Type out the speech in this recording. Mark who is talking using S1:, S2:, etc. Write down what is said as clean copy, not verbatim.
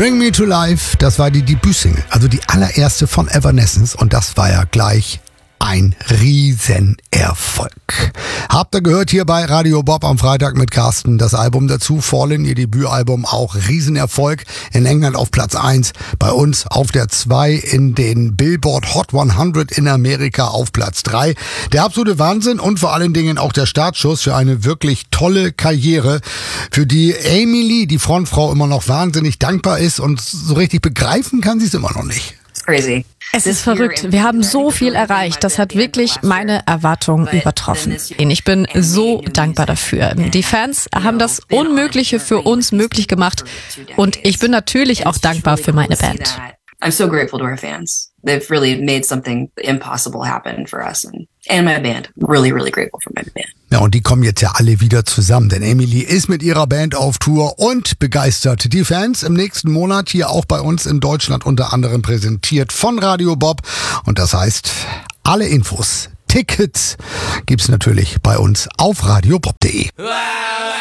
S1: Bring Me to Life, das war die Debütsingle, also die allererste von Evanescence und das war ja gleich ein Riesenerfolg. Habt ihr gehört hier bei Radio Bob am Freitag mit Carsten, das Album dazu, Fallen, ihr Debütalbum, auch Riesenerfolg. In England auf Platz 1, bei uns auf der 2, in den Billboard Hot 100 in Amerika auf Platz 3. Der absolute Wahnsinn und vor allen Dingen auch der Startschuss für eine wirklich tolle Karriere, für die Amy Lee, die Frontfrau, immer noch wahnsinnig dankbar ist und so richtig begreifen kann sie es immer noch nicht.
S2: It's crazy.
S3: Es ist verrückt. Wir haben so viel erreicht. Das hat wirklich meine Erwartungen übertroffen. Ich bin so dankbar dafür. Die Fans haben das Unmögliche für uns möglich gemacht. Und ich bin natürlich auch dankbar für meine Band.
S2: I'm so grateful to our fans. They've really made something impossible happen for us and my band. Really, really grateful for my band.
S1: Ja, und die kommen jetzt ja alle wieder zusammen, denn Amy Lee ist mit ihrer Band auf Tour und begeistert die Fans im nächsten Monat hier auch bei uns in Deutschland unter anderem präsentiert von Radio Bob. Und das heißt, alle Infos, Tickets gibt's natürlich bei uns auf radiobob.de.